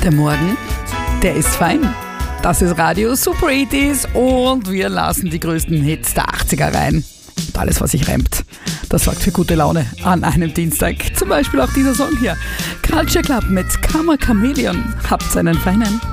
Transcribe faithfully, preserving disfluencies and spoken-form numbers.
Der Morgen, der ist fein. Das ist Radio Super achtziger und wir lassen die größten Hits der achtziger rein. Und alles, was sich reimt, das sorgt für gute Laune an einem Dienstag. Zum Beispiel auch dieser Song hier. Culture Club mit Karma Chameleon. Habt einen feinen.